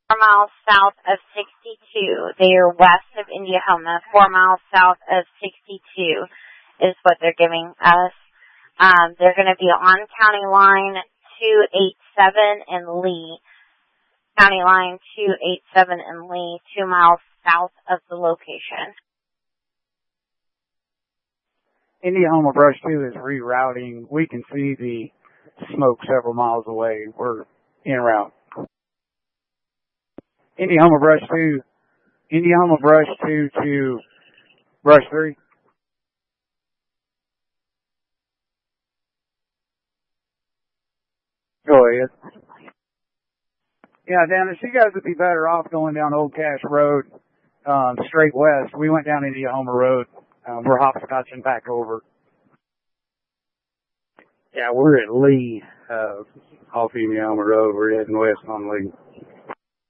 miles south of 62. They are west of Indiahoma. 4 miles south of 62 is what they're giving us. They're going to be on County Line 287 in Lee. County Line 287 in Lee, 2 miles south of the location. Indiahoma Brush 2 is rerouting. We can see the smoke several miles away. We're en route. Indiahoma Brush 2 to Brush 3. Go ahead. Yeah, Dennis, you guys would be better off going down Old Cache Road, straight west. We went down Indiahoma Road. We're hopscotching back over. Yeah, we're at Lee, off Indiahoma Road. We're heading west on Lee.